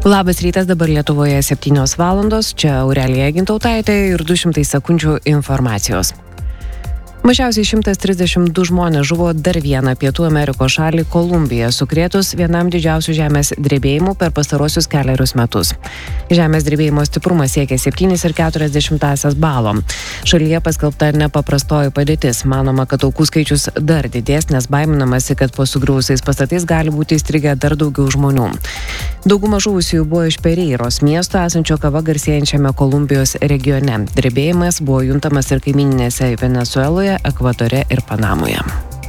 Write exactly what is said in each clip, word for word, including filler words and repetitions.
Labas rytas, dabar Lietuvoje septynios valandos, čia Aurelija Gintautaitė ir du šimtai sekundžių informacijos. Mažiausiai šimtas trisdešimt du žmonės žuvo dar vieną Pietų Amerikos šalį Kolumbiją, sukrėtus vienam didžiausių žemės drebėjimų per pastarosius kelerius metus. Žemės drebėjimo stiprumas siekia septynis ir keturias dešimtąsias balo. Šalyje paskelbta nepaprastoji padėtis. Manoma, kad aukų skaičius dar didės, nes baiminamasi, kad po sugriausiais pastatais gali būti įstrigę dar daugiau žmonių. Dauguma žuvusiųjų buvo iš Pereiros miesto, esančio kava garsėjančiame Kolumbijos regione. Drebėjimas buvo juntamas ir kaimyninėse Venesueloje, Ekvadore ir Panamoje.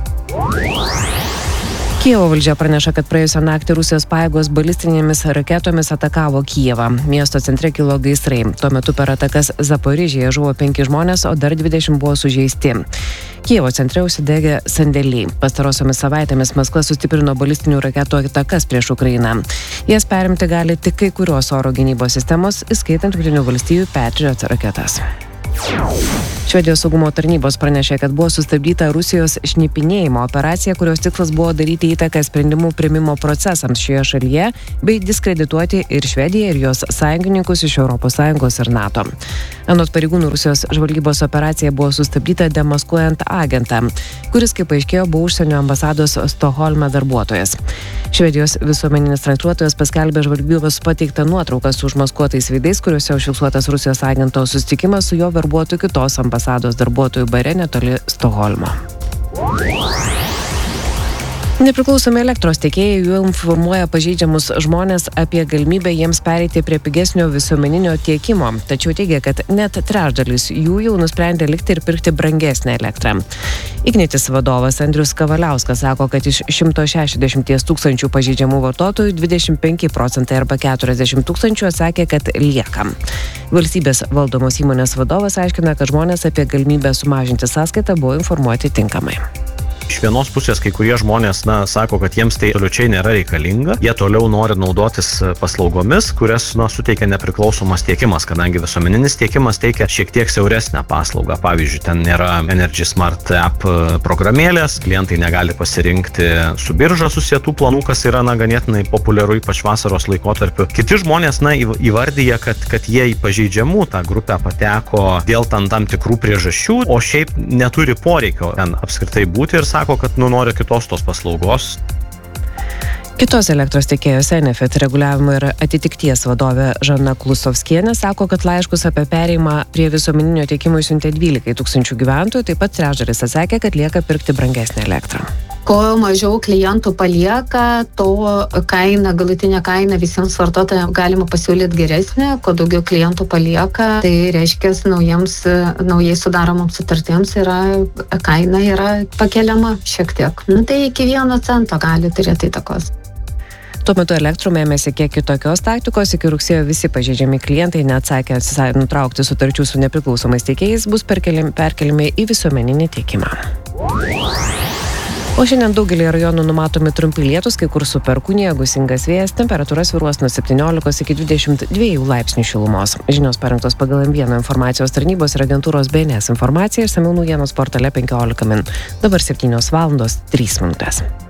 Kijevo valdžia praneša, kad praėjusią naktį Rusijos pajėgos balistinėmis raketomis atakavo Kijevą. Miesto centre kilo gaisrai. Tuo metu per atakas Zaporižėje žuvo penki žmonės, o dar dvidešimt buvo sužeisti. Kijevo centre užsidegė sandėliai. Pastarosiomis savaitėmis Maskva sustiprino balistinių raketų atakas prieš Ukrainą. Jas perimti gali tik kai kurios oro gynybos sistemos, įskaitant Jungtinių valstijų Patriot raketas. Švedijos saugumo tarnybos pranešė, kad buvo sustabdyta Rusijos šnipinėjimo operacija, kurios tikslas buvo daryti įtaką sprendimų priėmimo procesams šioje šalyje bei diskredituoti ir Švediją ir jos sąjungininkus iš Europos Sąjungos ir NATO. Anot pareigūnų, Rusijos žvalgybos operacija buvo sustabdyta demaskuojant agentą, kuris, kaip aiškėjo, buvo užsienio ambasados Stokholme darbuotojas. Švedijos visuomeninis transliuotojas paskelbė žvalgybos pateiktą nuotrauką su užmaskuotais veidais, kuriuose užfiksuotas Rusijos agento susitikimas su jo verbuotu kitos ambasados darbuotojų bare netoli Stokholmo. Nepriklausomi elektros tiekėjai jų informuoja pažeidžiamus žmonės apie galimybę jiems pereiti prie pigesnio visuomeninio tiekimo, tačiau teigia, kad net trečdalis jų jau nusprendė likti ir pirkti brangesnę elektrą. Ignitis vadovas Andrius Kavaliauskas sako, kad iš šimto šešiasdešimt tūkstančių pažeidžiamų vartotojų dvidešimt penki procentai arba keturiasdešimt tūkstančių atsakė, kad lieka. Valstybės valdomos įmonės vadovas aiškina, kad žmonės apie galimybę sumažinti sąskaitą buvo informuoti tinkamai. Iš vienos pusės kai kurie žmonės, na, sako, kad jiems tai absoliučiai nėra reikalinga. Jie toliau nori naudotis paslaugomis, kurias, na, suteikia nepriklausomas tiekimas, kadangi visuomeninis tiekimas teikia šiek tiek siauresnę paslaugą. Pavyzdžiui, ten nėra Energy Smart App programėlės, klientai negali pasirinkti su birža susietų planų, kas yra, na, ganėtinai populiaru ypač vasaros laikotarpiu. Kiti žmonės, na, įvardyja, kad, kad jie į pažeidžiamų tą grupę pateko dėl tam, tam tikrų priežasčių, o šiaip neturi poreikio ten apskritai būti ir sako, kad nu nori kitos tos paslaugos. Kitos elektros tiekėjos Enefit reguliavimo ir atitikties vadovė Žana Klusovskienė sako, kad laiškus apie perėjimą prie visuomeninio tiekimo siuntė dvylika tūkstančių gyventojų, taip pat trečdalis atsakė, kad lieka pirkti brangesnę elektrą. Kuo mažiau klientų palieka, to kaina, galutinė kaina visiems vartotojams galima pasiūlyti geresnė. Kuo daugiau klientų palieka, tai reiškia naujiems, naujai sudaromoms sutartiems yra, kaina yra pakeliama šiek tiek. Nu, tai iki vieno cento gali turėti įtakos. Tuo metu Elektrum ėmėsi kiek kitokios taktikos. Iki rugsėjo visi pažeidžiami klientai neatsakę nutraukti sutarčių su nepriklausomais tiekėjais bus perkeliami, perkeliami į visuomeninį tiekimą. O šiandien daugelį rajonų numatomi trumpi lietūs, kai kur su perkūnija, gūsingas vėjas, temperatūra svyruos nuo septyniolikos iki dvidešimt dviejų laipsnių šilumos. Žinios parengtos pagal M vienas informacijos tarnybos ir agentūros B N S informaciją, išsamiau naujienos portale penkiolika min. Dabar septynios valandos trys minutės.